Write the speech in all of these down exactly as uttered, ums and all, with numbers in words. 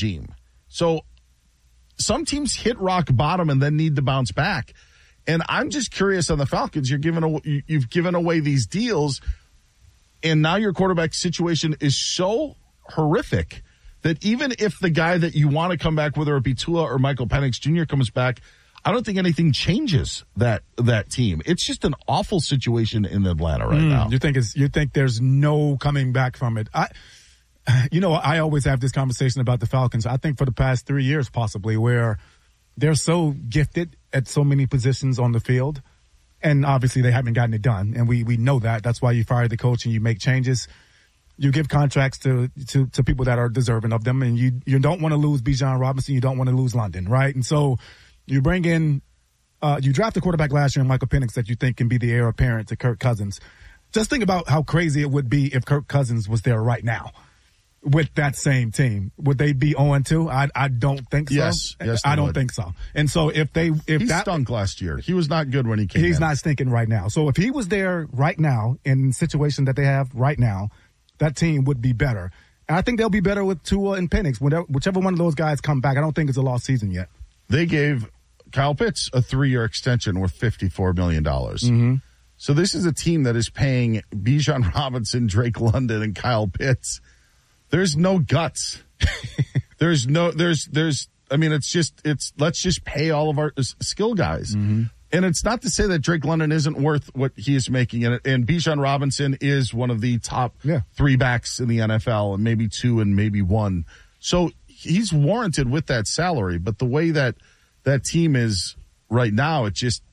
regime. So some teams hit rock bottom and then need to bounce back. And I'm just curious on the Falcons. You're giving away, you've given away these deals, and now your quarterback situation is so horrific that even if the guy that you want to come back, whether it be Tua or Michael Penix Junior comes back, I don't think anything changes that that team. It's just an awful situation in Atlanta right mm, now. You think it's you think there's no coming back from it? I, you know, I always have this conversation about the Falcons. I think for the past three years, possibly, where they're so gifted at so many positions on the field, and obviously they haven't gotten it done, and we we know that. That's why you fire the coach and you make changes. You give contracts to, to, to people that are deserving of them, and you you don't want to lose Bijan Robinson. You don't want to lose London, right? And so you bring in, uh, you draft a quarterback last year in Michael Penix that you think can be the heir apparent to Kirk Cousins. Just think about how crazy it would be if Kirk Cousins was there right now with that same team. Would they be oh and two? I I don't think so. Yes, yes I don't would. think so. And so if they if he that stunk last year, he was not good when he came. He's in. not stinking right now. So if he was there right now in the situation that they have right now, that team would be better. And I think they'll be better with Tua and Penix. Whenever, whichever one of those guys come back, I don't think it's a lost season yet. They gave Kyle Pitts a three-year extension worth fifty-four million dollars. Mm-hmm. So this is a team that is paying Bijan Robinson, Drake London, and Kyle Pitts. There's no guts. there's no, there's, there's, I mean, it's just, it's, let's just pay all of our skill guys. Mm-hmm. And it's not to say that Drake London isn't worth what he is making. And, and Bijan Robinson is one of the top yeah. three backs in the N F L, and maybe two and maybe one. So he's warranted with that salary. But the way that that team is right now, it just,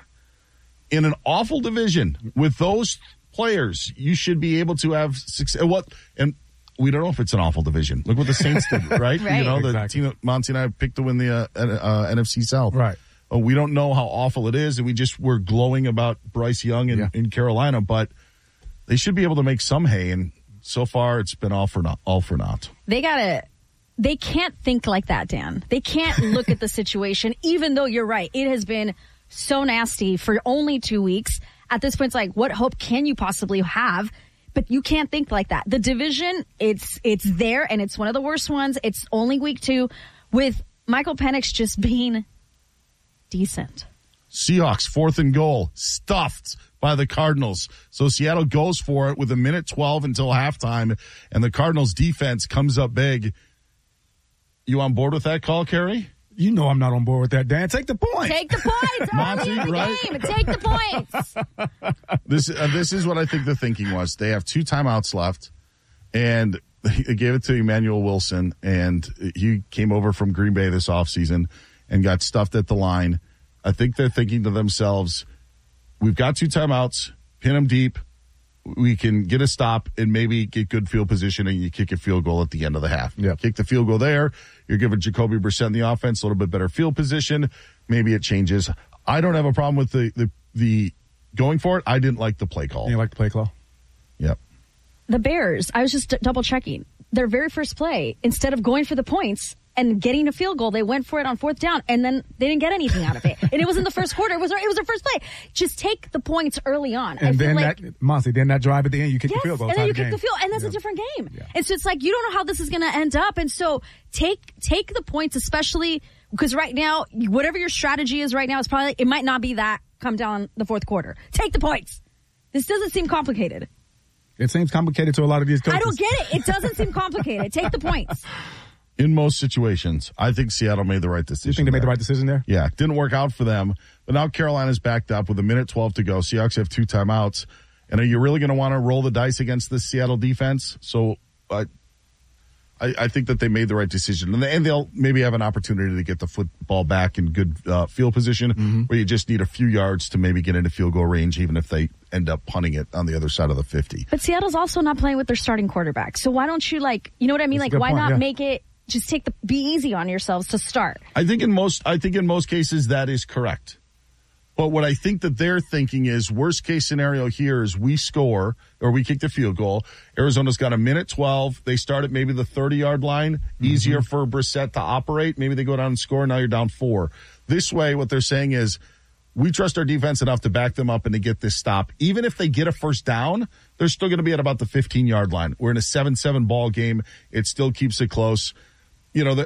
in an awful division with those players, you should be able to have success. What, and we don't know if it's an awful division. Look what the Saints did, right? right? You know, the exactly. team that Monty and I picked to win the uh, uh, N F C South. Right. Oh, we don't know how awful it is, and we just were glowing about Bryce Young in, yeah. in Carolina, but they should be able to make some hay, and so far it's been all for not. All for naught. They gotta. They can't think like that, Dan. They can't look at the situation, even though you're right. It has been so nasty for only two weeks. At this point, it's like, what hope can you possibly have? But you can't think like that. The division, it's it's there, and it's one of the worst ones. It's only week two, with Michael Penix just being decent. Seahawks, fourth and goal, stuffed by the Cardinals. So Seattle goes for it with a minute twelve until halftime, and the Cardinals defense comes up big. You on board with that call, Carrie? You know I'm not on board with that, Dan. Take the point. Take the points. Monty, Early in the right? game. Take the points. This uh, this is what I think the thinking was. They have two timeouts left, and they gave it to Emmanuel Wilson, and he came over from Green Bay this offseason and got stuffed at the line. I think they're thinking to themselves, we've got two timeouts, pin them deep, we can get a stop and maybe get good field position, and you kick a field goal at the end of the half. Yep. Kick the field goal there. You're giving Jacoby Brissett in the offense a little bit better field position. Maybe it changes. I don't have a problem with the, the, the going for it. I didn't like the play call. You like the play call? Yep. The Bears, I was just double checking. Their very first play, instead of going for the points and getting a field goal, they went for it on fourth down, and then they didn't get anything out of it. And it was in the first quarter. It was it was their first play. Just take the points early on. And I feel then like, that, Monty, then that drive at the end, you kick yes, the field goal. and then you the kick the game. field, and that's yeah. a different game. Yeah. And so it's like, you don't know how this is going to end up. And so take take the points, especially because right now, whatever your strategy is right now, is probably, it might not be that come down the fourth quarter. Take the points. This doesn't seem complicated. It seems complicated to a lot of these coaches. I don't get it. It doesn't seem complicated. Take the points. In most situations, I think Seattle made the right decision. You think they made there. the right decision there? Yeah, didn't work out for them. But now Carolina's backed up with a minute twelve to go. Seahawks have two timeouts. And are you really going to want to roll the dice against the Seattle defense? So uh, I, I think that they made the right decision. And, they, and they'll maybe have an opportunity to get the football back in good uh, field position, mm-hmm. where you just need a few yards to maybe get into field goal range, even if they end up punting it on the other side of the fifty. But Seattle's also not playing with their starting quarterback. So why don't you, like, you know what I mean? That's Like, why point, not yeah. make it, just take the, be easy on yourselves to start. I think in most, I think in most cases that is correct. But what I think that they're thinking is, worst case scenario here is we score or we kick the field goal. Arizona's got a minute twelve. They start at maybe the thirty-yard line. Mm-hmm. Easier for Brissett to operate. Maybe they go down and score. Now you're down four. This way, what they're saying is, we trust our defense enough to back them up and to get this stop. Even if they get a first down, they're still going to be at about the fifteen-yard line. We're in a seven seven ball game. It still keeps it close. You know,